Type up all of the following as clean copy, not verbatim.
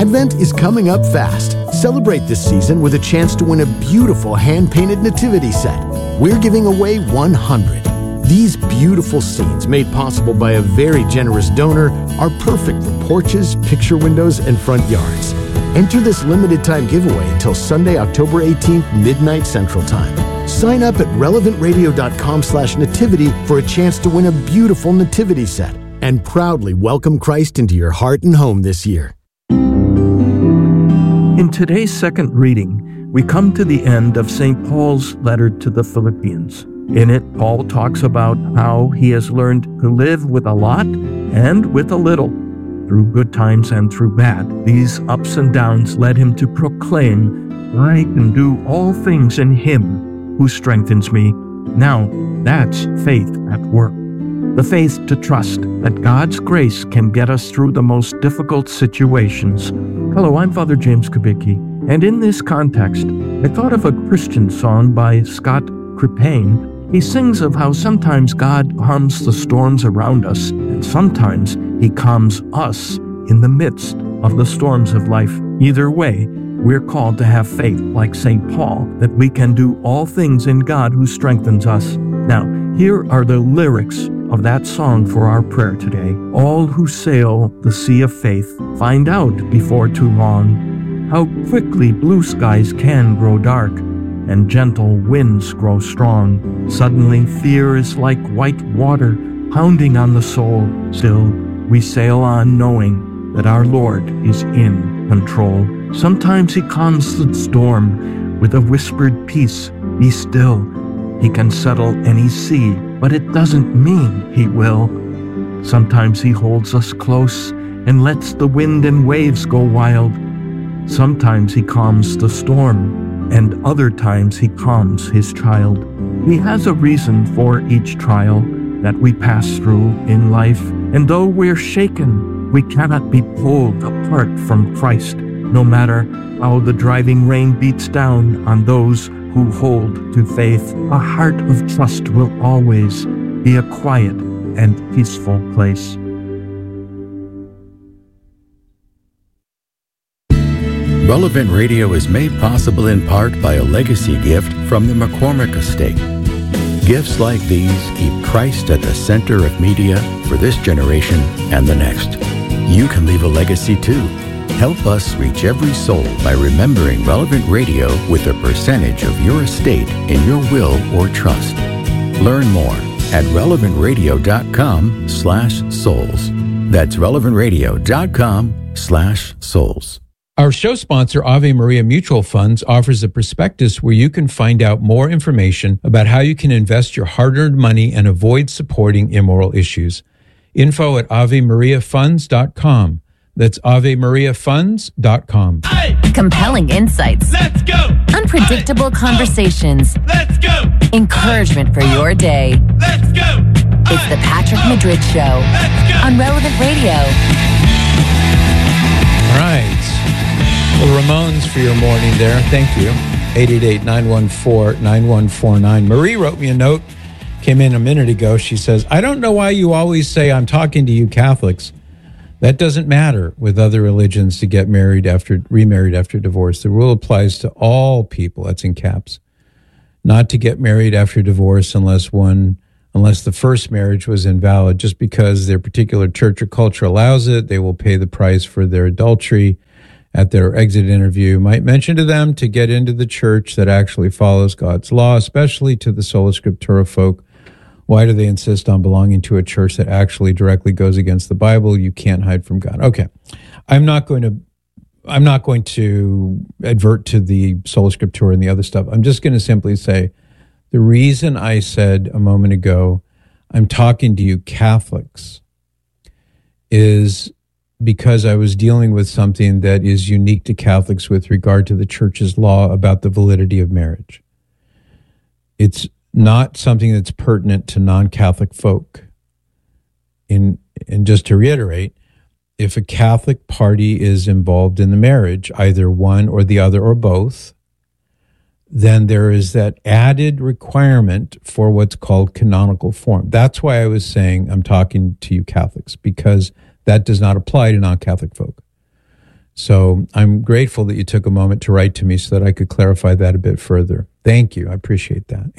Advent is coming up fast. Celebrate this season with a chance to win a beautiful hand-painted nativity set. We're giving away 100. These beautiful scenes, made possible by a very generous donor, are perfect for porches, picture windows, and front yards. Enter this limited-time giveaway until Sunday, October 18th, midnight Central Time. Sign up at relevantradio.com/nativity for a chance to win a beautiful nativity set and proudly welcome Christ into your heart and home this year. In today's second reading, we come to the end of St. Paul's letter to the Philippians. In it, Paul talks about how he has learned to live with a lot and with a little, through good times and through bad. These ups and downs led him to proclaim, "I can do all things in Him who strengthens me." Now, that's faith at work. The faith to trust that God's grace can get us through the most difficult situations. Hello, I'm Father James Kubicki, and in this context, I thought of a Christian song by Scott Krippayne. He sings of how sometimes God calms the storms around us, and sometimes He calms us in the midst of the storms of life. Either way, we're called to have faith, like St. Paul, that we can do all things in God who strengthens us. Now, here are the lyrics of that song for our prayer today. All who sail the sea of faith find out before too long how quickly blue skies can grow dark and gentle winds grow strong. Suddenly fear is like white water pounding on the soul. Still, we sail on knowing that our Lord is in control. Sometimes He calms the storm with a whispered peace. Be still. He can settle any sea, but it doesn't mean He will. Sometimes He holds us close and lets the wind and waves go wild. Sometimes He calms the storm, and other times He calms His child. He has a reason for each trial that we pass through in life, and though we're shaken, we cannot be pulled apart from Christ, no matter how the driving rain beats down on those who hold to faith. A heart of trust will always be a quiet and peaceful place. Relevant Radio is made possible in part by a legacy gift from the McCormick Estate. Gifts like these keep Christ at the center of media for this generation and the next. You can leave a legacy too. Help us reach every soul by remembering Relevant Radio with a percentage of your estate in your will or trust. Learn more at relevantradio.com/souls. That's relevantradio.com/souls. Our show sponsor, Ave Maria Mutual Funds, offers a prospectus where you can find out more information about how you can invest your hard-earned money and avoid supporting immoral issues. Info at AveMariaFunds.com. That's AveMariaFunds.com. Hey! Compelling insights. Let's go! Unpredictable conversations. Let's go! Encouragement for your day. Let's go! It's the Patrick Madrid Show on Relevant Radio. All right. Well, Ramones for your morning there. Thank you. 888-914-9149. Marie wrote me a note, came in a minute ago. She says, I don't know why you always say I'm talking to you Catholics. That doesn't matter with other religions to get remarried after divorce. The rule applies to all people, that's in caps, not to get married after divorce unless the first marriage was invalid. Just because their particular church or culture allows it, they will pay the price for their adultery at their exit interview. Might mention to them to get into the church that actually follows God's law, especially to the Sola Scriptura folk. Why do they insist on belonging to a church that actually directly goes against the Bible? You can't hide from God. Okay. I'm not going to advert to the Sola Scriptura and the other stuff. I'm just going to simply say the reason I said a moment ago, I'm talking to you Catholics, is because I was dealing with something that is unique to Catholics with regard to the church's law about the validity of marriage. It's not something that's pertinent to non-Catholic folk. And just to reiterate, if a Catholic party is involved in the marriage, either one or the other or both, then there is that added requirement for what's called canonical form. That's why I was saying I'm talking to you Catholics, because that does not apply to non-Catholic folk. So I'm grateful that you took a moment to write to me so that I could clarify that a bit further. Thank you. I appreciate that.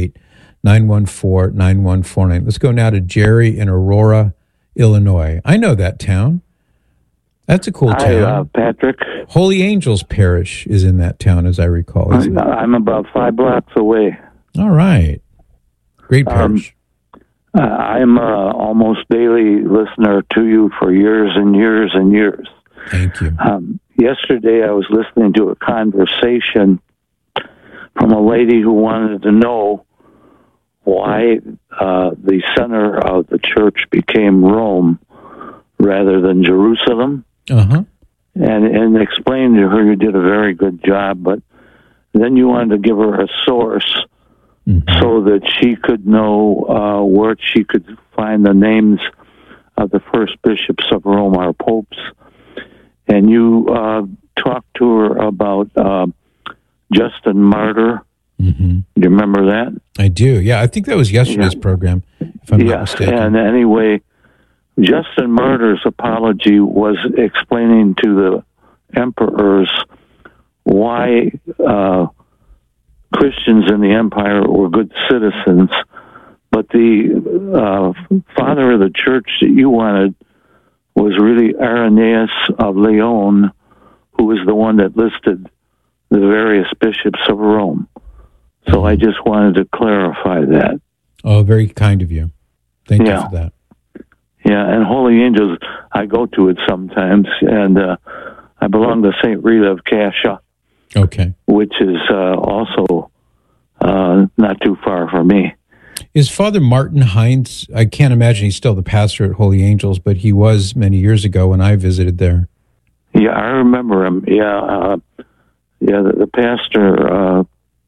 888-914-9149. Let's go now to Jerry in Aurora, Illinois. I know that town. That's a cool town. Hi, Patrick. Holy Angels Parish is in that town, as I recall. Isn't it? I'm about 5 blocks away. All right. Great parish. I'm almost daily listener to you for years and years and years. Thank you. Yesterday, I was listening to a conversation from a lady who wanted to know why the center of the church became Rome rather than Jerusalem. Uh-huh. And explained to her you did a very good job, but then you wanted to give her a source so that she could know where she could find the names of the first bishops of Rome, our popes. And you talked to her about Justin Martyr. Mm-hmm. Do you remember that? I do. Yeah, I think that was yesterday's program, if I'm not mistaken. And anyway, Justin Martyr's apology was explaining to the emperors why Christians in the empire were good citizens, but the father of the church that you wanted was really Irenaeus of Lyon, who was the one that listed the various bishops of Rome. So I just wanted to clarify that. Oh, very kind of you. Thank you for that. Yeah, and Holy Angels, I go to it sometimes, and I belong to St. Rita of Cascia, which is also not too far from me. Is Father Martin Hines, I can't imagine he's still the pastor at Holy Angels, but he was many years ago when I visited there. Yeah, I remember him. Yeah, the pastor,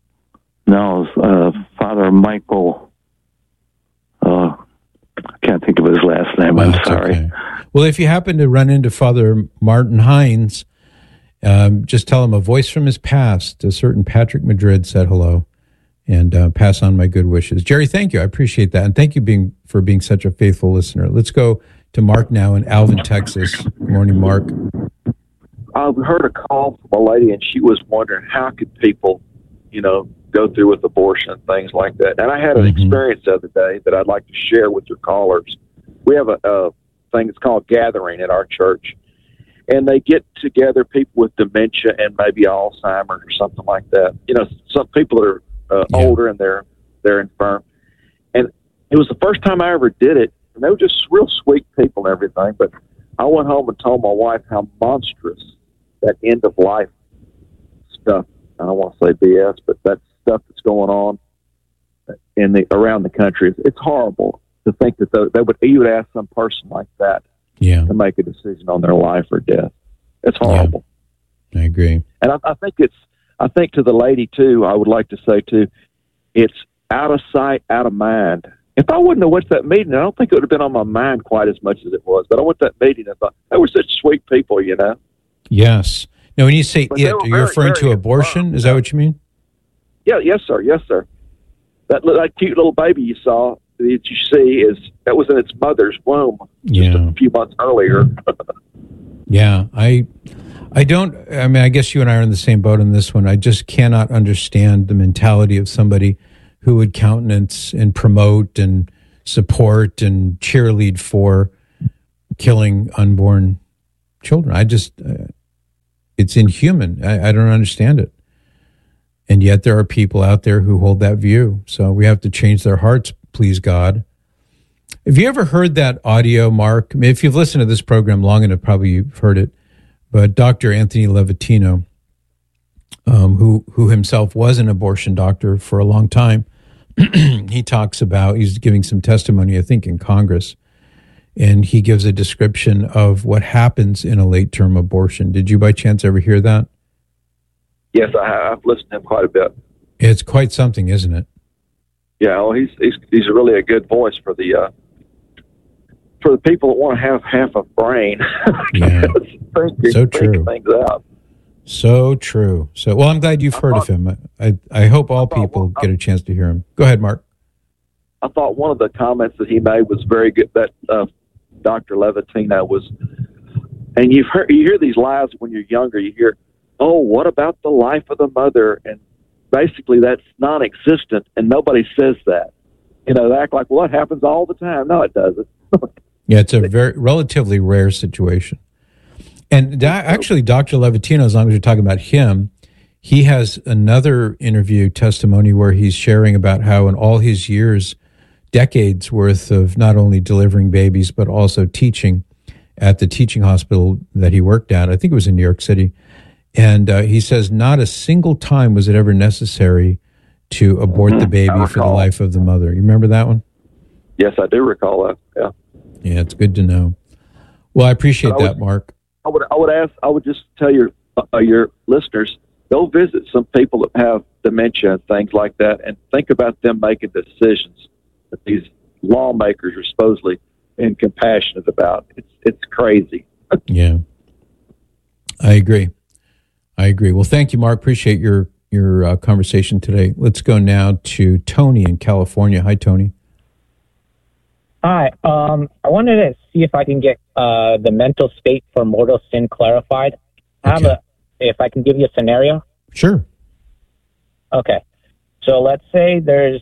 Father Michael, I can't think of his last name. I'm sorry. Okay. Well, if you happen to run into Father Martin Hines, just tell him a voice from his past, a certain Patrick Madrid said hello, and pass on my good wishes. Jerry, thank you. I appreciate that. And thank you for being such a faithful listener. Let's go to Mark now in Alvin, Texas. Good morning, Mark. I heard a call from a lady, and she was wondering how could people, go through with abortion and things like that. And I had an experience the other day that I'd like to share with your callers. We have a thing that's called Gathering at our church, and they get together people with dementia and maybe Alzheimer's or something like that. Some people that are older and they're infirm. And it was the first time I ever did it, and they were just real sweet people and everything. But I went home and told my wife how monstrous that end of life stuff. I don't want to say BS, but that stuff that's going on around the country. It's horrible to think that you would ask some person like that to make a decision on their life or death. It's horrible. Yeah, I agree. And I think to the lady too, I would like to say too, it's out of sight, out of mind. If I wouldn't have went to that meeting, I don't think it would have been on my mind quite as much as it was. But I went to that meeting and thought, they were such sweet people, Yes. Now, when you say it, are you referring to abortion? Is that what you mean? Yeah, yes, sir. That cute little baby you saw, that you see, that was in its mother's womb just a few months earlier. Yeah, I guess you and I are in the same boat on this one. I just cannot understand the mentality of somebody who would countenance and promote and support and cheerlead for killing unborn children. It's inhuman. I don't understand it. And yet there are people out there who hold that view. So we have to change their hearts, please God. Have you ever heard that audio, Mark? I mean, if you've listened to this program long enough, probably you've heard it. But Dr. Anthony Levatino, who himself was an abortion doctor for a long time, he talks about, he's giving some testimony, I think, in Congress, and he gives a description of what happens in a late-term abortion. Did you by chance ever hear that? Yes, I've listened to him quite a bit. It's quite something, isn't it? Yeah, well, he's really a good voice for the people that want to have half a brain. Yeah, so true. Things out. So true. So, well, I'm glad you've heard of him. I hope all people get a chance to hear him. Go ahead, Mark. I thought one of the comments that he made was very good. That Dr. Levatino And you hear these lies when you're younger. You hear, oh, what about the life of the mother? And basically that's non-existent, and nobody says that. They act like, well, it happens all the time. No, it doesn't. Yeah, it's a very relatively rare situation. And actually, Dr. Levatino, as long as you're talking about him, he has another interview testimony where he's sharing about how in all his years, decades worth of not only delivering babies, but also teaching at the teaching hospital that he worked at, I think it was in New York City. And he says not a single time was it ever necessary to abort the baby for the life of the mother. You remember that one? Yes, I do recall that. Yeah. Yeah, it's good to know. Well, I appreciate that, Mark. I would just tell your listeners, go visit some people that have dementia and things like that, and think about them making decisions that these lawmakers are supposedly incompassionate about. It's crazy. Yeah, I agree. Well, thank you, Mark. Appreciate your conversation today. Let's go now to Tony in California. Hi, Tony. Hi. I wanted to see if I can get the mental state for mortal sin clarified. If I can give you a scenario. Sure. Okay. So let's say there's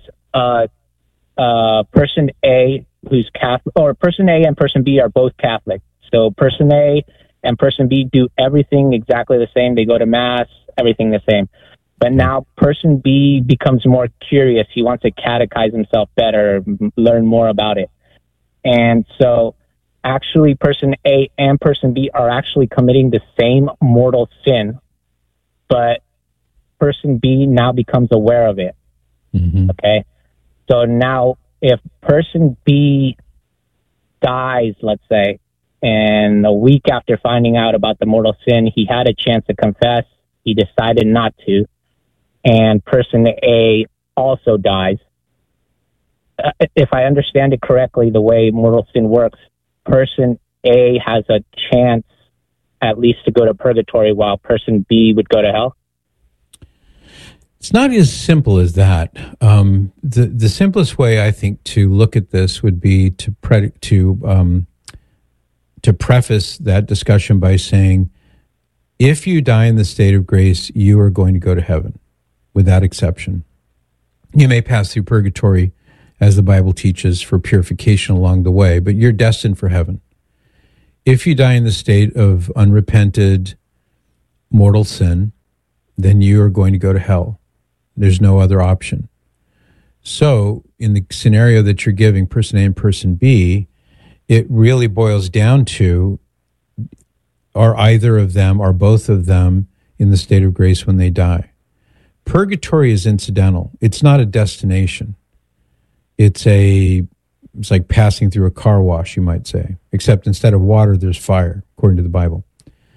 person A who's Catholic, or person A and person B are both Catholic. So person A and person B do everything exactly the same. They go to Mass, everything the same. But now person B becomes more curious. He wants to catechize himself better, learn more about it. And so actually person A and person B are actually committing the same mortal sin, but person B now becomes aware of it. Mm-hmm. Okay. So now if person B dies, let's say, and a week after finding out about the mortal sin, he had a chance to confess, he decided not to, and person A also dies. If I understand it correctly, the way mortal sin works, person A has a chance at least to go to purgatory while person B would go to hell? It's not as simple as that. The simplest way, I think, to look at this would be to preface that discussion by saying, if you die in the state of grace, you are going to go to heaven, without exception. You may pass through purgatory, as the Bible teaches, for purification along the way, but you're destined for heaven. If you die in the state of unrepented mortal sin, then you are going to go to hell. There's no other option. So in the scenario that you're giving, person A and person B, it really boils down to, are either of them or both of them in the state of grace when they die? Purgatory is incidental. It's not a destination. It's like passing through a car wash, you might say, except instead of water, there's fire, according to the Bible.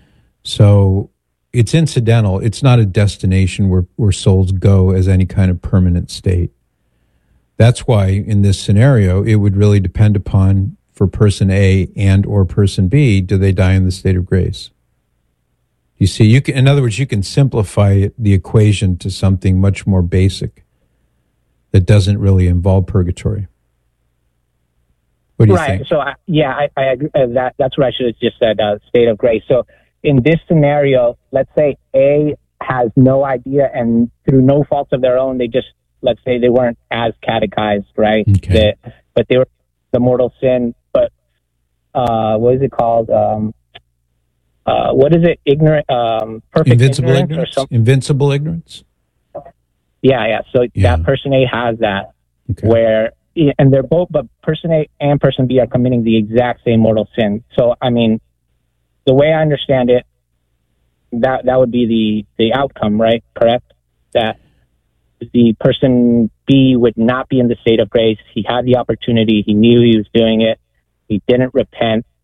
So it's incidental. It's not a destination where souls go as any kind of permanent state. That's why in this scenario, it would really depend upon, for person A and or person B, do they die in the state of grace? You see, in other words, you can simplify the equation to something much more basic that doesn't really involve purgatory. What do you think? So, I agree. That's what I should have just said, state of grace. So in this scenario, let's say A has no idea, and through no faults of their own, let's say they weren't as catechized, right? Okay. But they were the mortal sin, but what is it called? What is it? Perfect invincible ignorance? Invincible ignorance? Yeah. So that person A has that, where, and they're both, but person A and person B are committing the exact same mortal sin. So, I mean, the way I understand it, that would be the outcome, right? Correct? That the person B would not be in the state of grace. He had the opportunity. He knew he was doing it. He didn't repent.